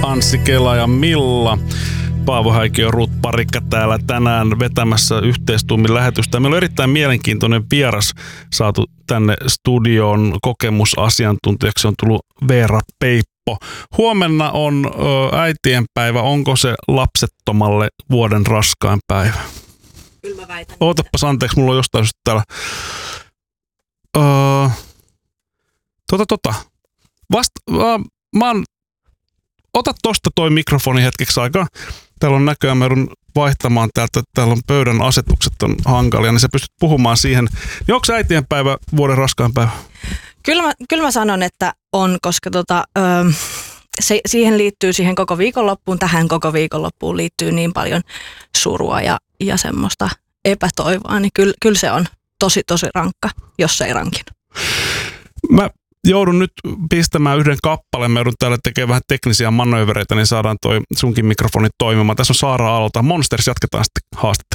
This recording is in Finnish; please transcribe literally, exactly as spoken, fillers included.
Anssi Kela ja Milla. Paavo Häikki ja Ruut Parikka täällä tänään vetämässä yhteistuumin lähetystä. Meillä on erittäin mielenkiintoinen vieras saatu tänne studioon kokemusasiantuntijaksi. On tullut Veera Peippo. Huomenna on ö, äitienpäivä. Onko se lapsettomalle vuoden raskain päivä? Kyllä mä väitän. Ootapas anteeksi, mulla on jostain syystä täällä. Öö, tota tota. Vasta, äh, mä oon, ota tosta toi mikrofoni hetkeksi aikaa. Täällä on näköjään, mä joudun vaihtamaan täältä, täällä on pöydän asetukset on hankalia, niin sä pystyt puhumaan siihen. Niin onko äitienpäivä vuoden raskain päivä? Kyllä mä, kyllä mä sanon, että on, koska tota, ö, se, siihen liittyy siihen koko viikonloppuun, tähän koko viikonloppuun liittyy niin paljon surua ja, ja semmoista epätoivoa, niin kyllä, kyllä se on tosi tosi rankka, jos se ei rankin. Mä joudun nyt pistämään yhden kappaleen. Mä joudun täällä tekemään vähän teknisiä manöövereitä, niin saadaan toi sunkin mikrofoni toimimaan. Tässä on Saara Aalto. Monsters, jatketaan sitten haastattelua.